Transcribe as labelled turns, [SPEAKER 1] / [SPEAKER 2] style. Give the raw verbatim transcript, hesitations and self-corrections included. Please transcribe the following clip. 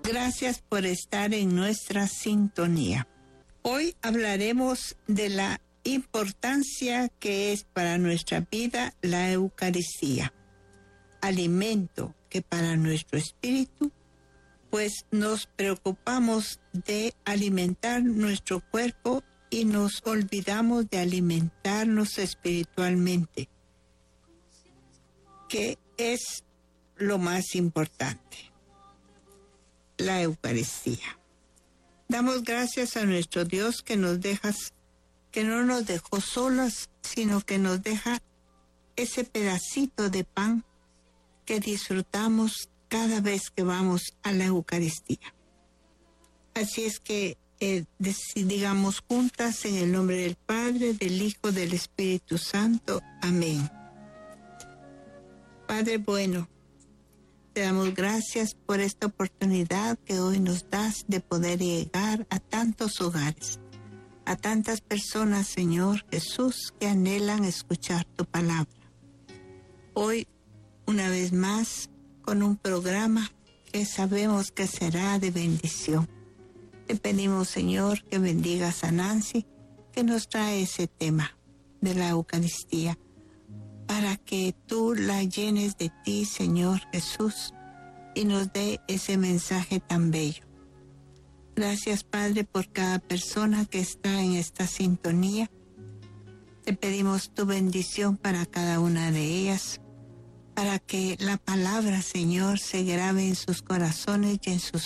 [SPEAKER 1] Gracias por estar en nuestra sintonía. Hoy hablaremos de la importancia que es para nuestra vida la Eucaristía, alimento que para nuestro espíritu, pues nos preocupamos de alimentar nuestro cuerpo y nos olvidamos de alimentarnos espiritualmente, que es lo más importante, la Eucaristía. Damos gracias a nuestro Dios que nos deja, que no nos dejó solas, sino que nos deja ese pedacito de pan que disfrutamos cada vez que vamos a la Eucaristía. Así es que eh, digamos juntas en el nombre del Padre, del Hijo, del Espíritu Santo. Amén. Padre bueno, te damos gracias por esta oportunidad que hoy nos das de poder llegar a tantos hogares, a tantas personas, Señor Jesús, que anhelan escuchar tu palabra. Hoy, una vez más, con un programa que sabemos que será de bendición. Te pedimos, Señor, que bendigas a Nancy, que nos trae ese tema de la Eucaristía, para que tú la llenes de ti, Señor Jesús, y nos dé ese mensaje tan bello. Gracias, Padre, por cada persona que está en esta sintonía. Te pedimos tu bendición para cada una de ellas, para que la palabra, Señor, se grabe en sus corazones y en sus